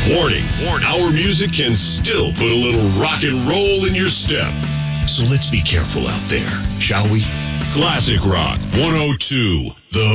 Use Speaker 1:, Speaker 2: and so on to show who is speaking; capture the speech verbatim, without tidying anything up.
Speaker 1: Warning, Warning. Our music can still put a little rock and roll in your step. So let's be careful out there, shall we? Classic Rock one oh two, the